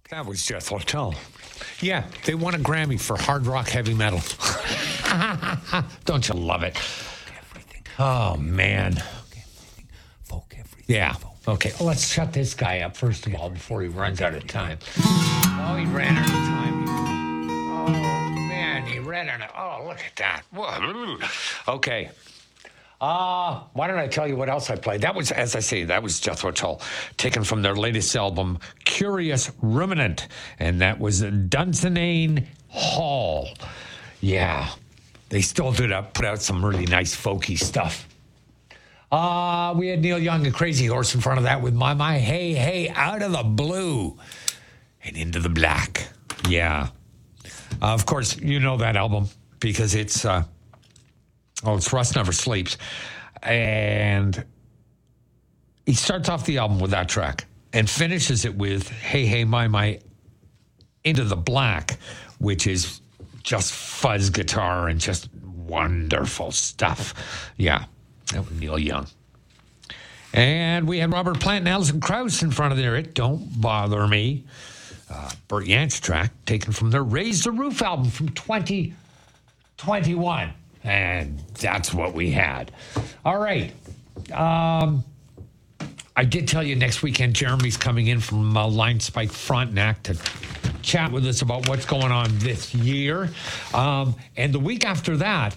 That was Jethro Tull. Yeah, they won a Grammy for hard rock heavy metal. Don't you love it? Oh, man. Yeah. Okay, well, let's shut this guy up, first of all, before he runs out of time. Oh, he ran out of time. Oh, man, he ran out of... Oh, look at that. Whoa. Okay. Why don't I tell you what else I played? That was, as I say, that was Jethro Tull, taken from their latest album, Curious Ruminant, and that was Dunsinane Hall. Yeah, they still put out some really nice folky stuff. We had Neil Young and Crazy Horse in front of that with My Hey Hey, Out of the Blue and Into the Black. Yeah. Of course, you know that album because it's Rust Never Sleeps. And he starts off the album with that track and finishes it with Hey Hey My Into the Black, which is just fuzz guitar and just wonderful stuff. Yeah, that was Neil Young. And we had Robert Plant and Alison Krauss in front of there. It Don't Bother Me. Bert Yance track taken from their Raise the Roof album from 2021. And that's what we had. All right. I did tell you next weekend Jeremy's coming in from Line Spike Frontenac to chat with us about what's going on this year. And the week after that,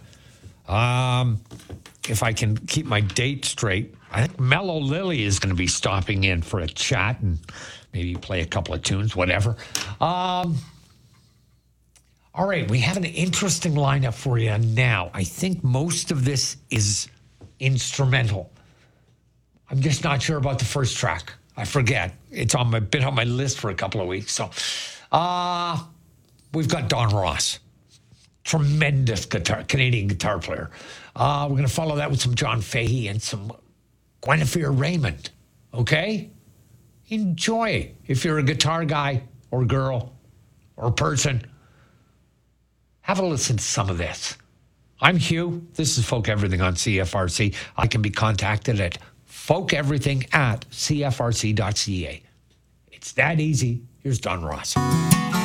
if I can keep my date straight, I think Mellow Lily is going to be stopping in for a chat and maybe play a couple of tunes, whatever. All right, we have an interesting lineup for you now. I think most of this is instrumental. I'm just not sure about the first track. I forget. It's been on my list for a couple of weeks. So we've got Don Ross. Tremendous Canadian guitar player. We're going to follow that with some John Fahey and some Guinevere Raymond. Okay? Enjoy if you're a guitar guy or girl or person. Have a listen to some of this. I'm Hugh. This is Folk Everything on CFRC. I can be contacted at folkeverything@cfrc.ca. It's that easy. Here's Don Ross.